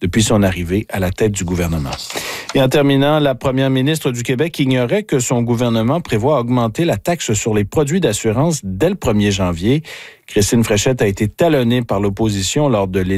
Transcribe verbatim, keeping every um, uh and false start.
depuis son arrivée à la tête du gouvernement. Et en terminant, la première ministre du Québec ignorait que son gouvernement prévoit augmenter la taxe sur les produits d'assurance dès le premier janvier. Christine Fréchette a été talonnée par l'opposition lors de